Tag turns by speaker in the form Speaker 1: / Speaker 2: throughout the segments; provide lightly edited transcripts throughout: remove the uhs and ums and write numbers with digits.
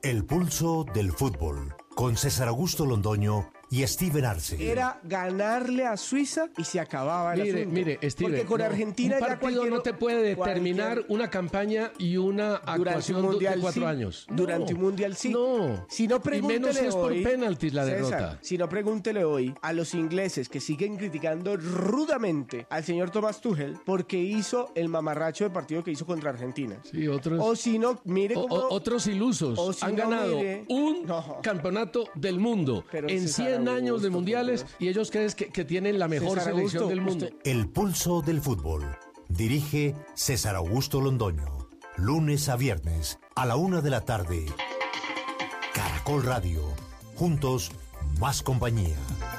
Speaker 1: El pulso del fútbol, con César Augusto Londoño y Steven Arce.
Speaker 2: Era ganarle a Suiza y se acababa el asunto.
Speaker 3: Mire, Steven,
Speaker 2: porque con Argentina
Speaker 3: un
Speaker 2: ya
Speaker 3: partido no te puede determinar una campaña y una actuación de 4 años.
Speaker 2: Durante un mundial sí.
Speaker 3: No.
Speaker 2: Si no, pregúntele
Speaker 3: y menos si es por
Speaker 2: hoy,
Speaker 3: penaltis la
Speaker 2: César,
Speaker 3: derrota.
Speaker 2: Si no, pregúntele hoy a los ingleses que siguen criticando rudamente al señor Thomas Tuchel porque hizo el mamarracho de partido que hizo contra Argentina.
Speaker 3: Sí, otros.
Speaker 2: O si no, mire cómo...
Speaker 3: Otros ilusos han ganado un campeonato del mundo en 100 años de mundiales y ellos creen que tienen la mejor selección del mundo.
Speaker 1: El pulso del fútbol. Dirige César Augusto Londoño. Lunes a viernes a la 1 de la tarde. Caracol Radio. Juntos, más compañía.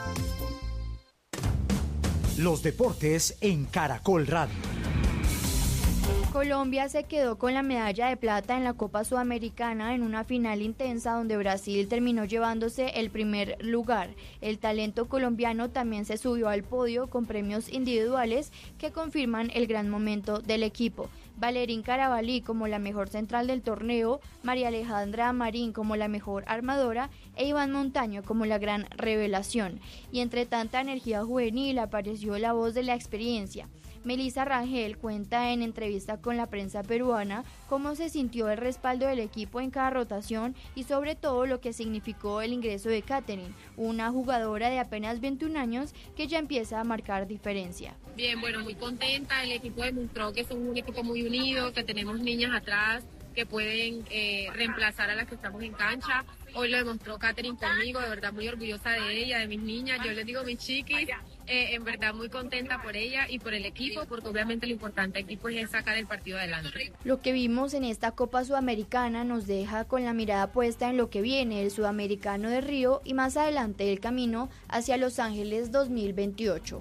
Speaker 4: Los deportes en Caracol Radio.
Speaker 5: Colombia se quedó con la medalla de plata en la Copa Sudamericana en una final intensa donde Brasil terminó llevándose el primer lugar. El talento colombiano también se subió al podio con premios individuales que confirman el gran momento del equipo. Valerín Carabalí como la mejor central del torneo, María Alejandra Marín como la mejor armadora e Iván Montaño como la gran revelación. Y entre tanta energía juvenil apareció la voz de la experiencia. Melissa Rangel cuenta en entrevista con la prensa peruana cómo se sintió el respaldo del equipo en cada rotación y sobre todo lo que significó el ingreso de Katherine, una jugadora de apenas 21 años que ya empieza a marcar diferencia.
Speaker 6: Bien, bueno, muy contenta, el equipo demostró que somos un equipo muy unido, que tenemos niñas atrás que pueden reemplazar a las que estamos en cancha. Hoy lo demostró Katherine conmigo, de verdad muy orgullosa de ella, de mis niñas, yo les digo mis chiquis, en verdad muy contenta por ella y por el equipo, porque obviamente lo importante aquí pues es sacar el partido adelante.
Speaker 5: Lo que vimos en esta Copa Sudamericana nos deja con la mirada puesta en lo que viene, el Sudamericano de Río y más adelante el camino hacia Los Ángeles 2028.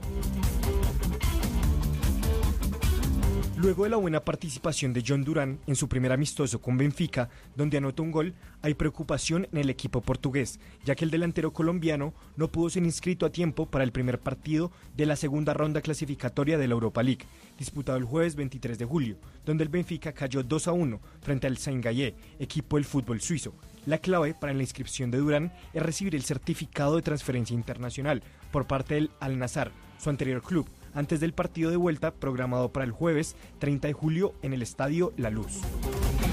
Speaker 7: Luego de la buena participación de John Durán en su primer amistoso con Benfica, donde anotó un gol, hay preocupación en el equipo portugués, ya que el delantero colombiano no pudo ser inscrito a tiempo para el primer partido de la segunda ronda clasificatoria de la Europa League, disputado el jueves 23 de julio, donde el Benfica cayó 2-1 frente al Saint-Gallen, equipo del fútbol suizo. La clave para la inscripción de Durán es recibir el certificado de transferencia internacional por parte del Al-Nassr, su anterior club, antes del partido de vuelta programado para el jueves 30 de julio en el Estadio La Luz.